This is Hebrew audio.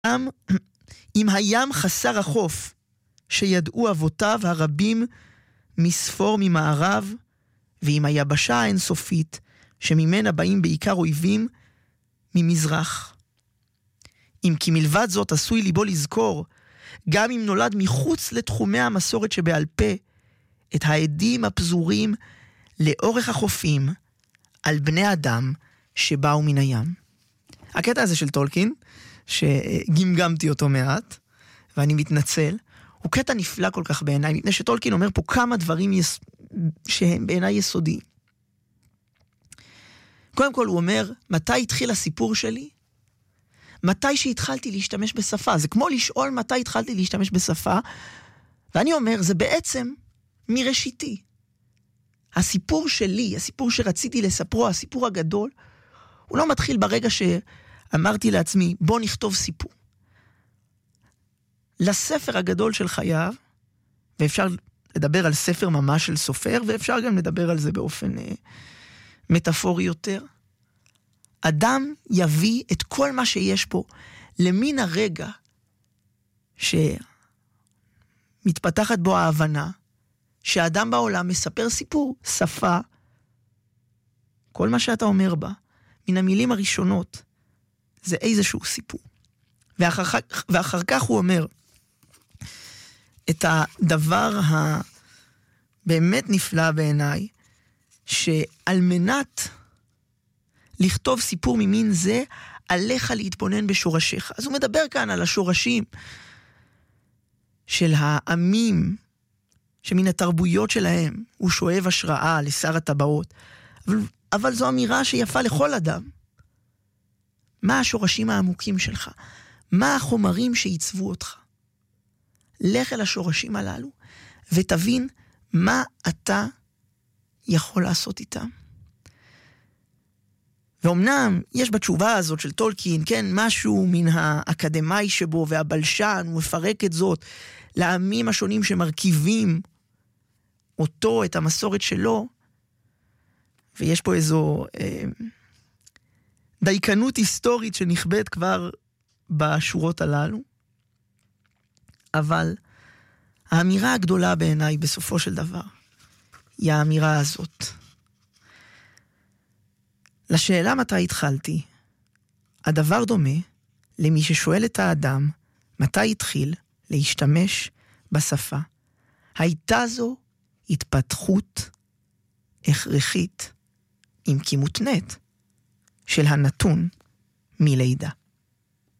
אם הים חסר החוף שידעו אבותיו הרבים מספור ממערב, ועם היבשה האינסופית שממנה באים בעיקר אויבים ממזרח. אם כי מלבד זאת עשוי ליבו לזכור, גם אם נולד מחוץ לתחומי המסורת שבעל פה, את העדים הפזורים לאורך החופים על בני אדם שבאו מן הים. הקטע הזה של טולקין, שגמגמתי אותו מעט, ואני מתנצל, הוא קטע נפלא כל כך בעיניי, מפני שטולקין אומר פה כמה דברים שהם בעיניי יסודיים. קודם כל הוא אומר, מתי התחיל הסיפור שלי? מתי שהתחלתי להשתמש בשפה. זה כמו לשאול מתי התחלתי להשתמש בשפה, ואני אומר, זה בעצם מראשיתי. הסיפור שלי, הסיפור שרציתי לספרו, הסיפור הגדול, הוא לא מתחיל ברגע שאמרתי לעצמי, בוא נכתוב סיפור. לספר הגדול של חייו, ואפשר לדבר על ספר ממש של סופר, ואפשר גם לדבר על זה באופן מטאפורי יותר, אדם יביא את כל מה שיש פה למין הרגע שמתפתחת בו ההבנה שהאדם בעולם מספר סיפור, שפה, כל מה שאתה אומר בה, מן המילים הראשונות, זה איזשהו סיפור. ואחר כך הוא אומר את הדבר הבאמת נפלא בעיניי, שעל מנת לכתוב סיפור ממין זה, עליך להתבונן בשורשיך. אז הוא מדבר כאן על השורשים של העמים, שמן התרבויות שלהם הוא שואב השראה לשר הטבעות. אבל זו אמירה שיפה לכל אדם. מה השורשים העמוקים שלך? מה החומרים שעיצבו אותך? לך אל השורשים הללו, ותבין מה אתה יכול לעשות איתם. ואומנם יש בתשובה הזאת של טולקין, כן, משהו מן האקדמאי שבו והבלשן, הוא מפרק את זאת לעמים השונים שמרכיבים אותו, את המסורת שלו, ויש פה איזו דייקנות היסטורית שנכבד כבר בשורות הללו, אבל האמירה הגדולה בעיניי בסופו של דבר, היא האמירה הזאת. לשאלה מתי התחלתי, הדבר דומה למי ששואל את האדם מתי התחיל להשתמש בשפה. הייתה זו התפתחות הכרחית, אם כי מותנית, של הנתון מלידה.